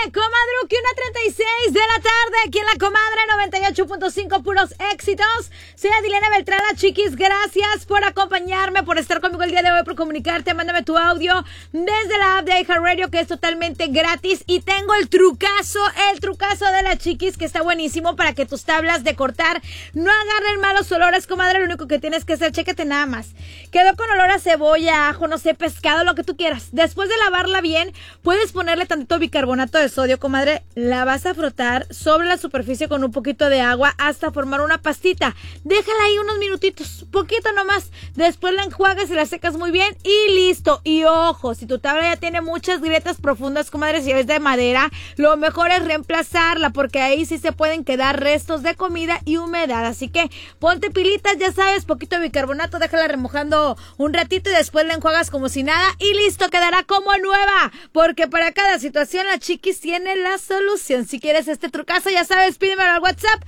Comadruki, 1:36 de la tarde, aquí en la Comadre 98.5, puros éxitos. Soy Adilena Beltrán, chiquis, gracias por acompañarme, por estar conmigo el día de hoy, por comunicarte. Mándame tu audio desde la app de iHeartRadio, que es totalmente gratis. Y tengo el trucazo de la chiquis, que está buenísimo para que tus tablas de cortar no agarren malos olores, comadre. Lo único que tienes que hacer, chécate nada más. Quedó con olor a cebolla, ajo, no sé, pescado, lo que tú quieras. Después de lavarla bien, puedes ponerle tantito bicarbonato de sodio, comadre. La vas a frotar sobre la superficie con un poquito de agua hasta formar una pastita. Déjala ahí unos minutitos, poquito nomás. Después la enjuagas y la secas muy bien y listo. Y ojo, si tu tabla ya tiene muchas grietas profundas, comadre, si es de madera, lo mejor es reemplazarla, porque ahí sí se pueden quedar restos de comida y humedad. Así que ponte pilitas, ya sabes, poquito de bicarbonato, déjala remojando un ratito y después la enjuagas como si nada y listo, quedará como nueva, porque para cada situación la chiquis tiene la solución. Si quieres este trucazo, ya sabes, pídemelo al WhatsApp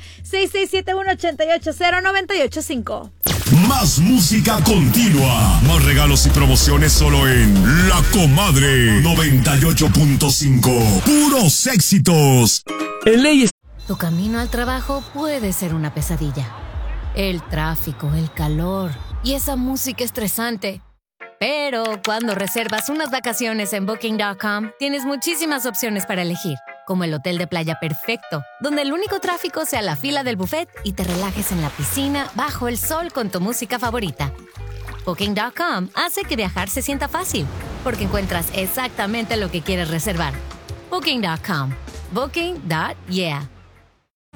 6671-880-985. Más música continua, más regalos y promociones solo en La Comadre 98.5, puros éxitos. Tu camino al trabajo puede ser una pesadilla. El tráfico, el calor y esa música estresante. Pero cuando reservas unas vacaciones en Booking.com, tienes muchísimas opciones para elegir, como el hotel de playa perfecto, donde el único tráfico sea la fila del buffet y te relajes en la piscina bajo el sol con tu música favorita. Booking.com hace que viajar se sienta fácil, porque encuentras exactamente lo que quieres reservar. Booking.com. Booking.yeah.